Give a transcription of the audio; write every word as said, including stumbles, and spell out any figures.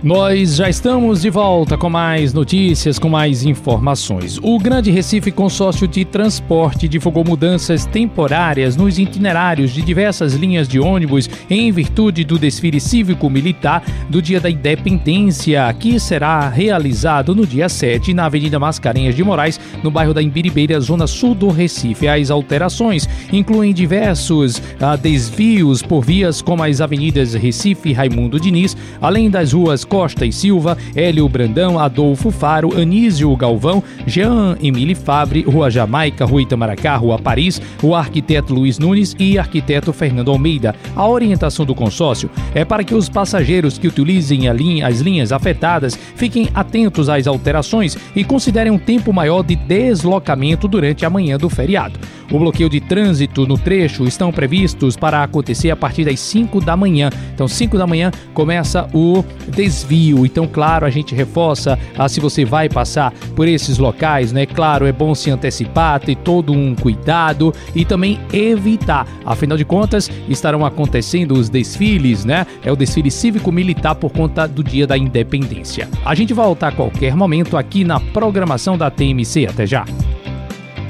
Nós já estamos de volta com mais notícias, com mais informações. O Grande Recife Consórcio de Transporte divulgou mudanças temporárias nos itinerários de diversas linhas de ônibus em virtude do desfile cívico-militar do Dia da Independência, que será realizado no dia sete na Avenida Mascarenhas de Moraes, no bairro da Imbiribeira, zona sul do Recife. As alterações incluem diversos ah, desvios por vias como as avenidas Recife e Raimundo Diniz, além das ruas Costa e Silva, Hélio Brandão, Adolfo Faro, Anísio Galvão, Jean Emile Fabre, Rua Jamaica, Rua Itamaracá, Rua Paris, o arquiteto Luiz Nunes e arquiteto Fernando Almeida. A orientação do consórcio é para que os passageiros que utilizem a linha, as linhas afetadas fiquem atentos às alterações e considerem um tempo maior de deslocamento durante a manhã do feriado. O bloqueio de trânsito no trecho estão previstos para acontecer a partir das cinco da manhã. Então, cinco da manhã começa o desvio. Então, claro, a gente reforça, ah, se você vai passar por esses locais, né? Claro, é bom se antecipar, ter todo um cuidado e também evitar. Afinal de contas, estarão acontecendo os desfiles, né? É o desfile cívico-militar por conta do Dia da Independência. A gente volta a qualquer momento aqui na programação da T M C. Até já!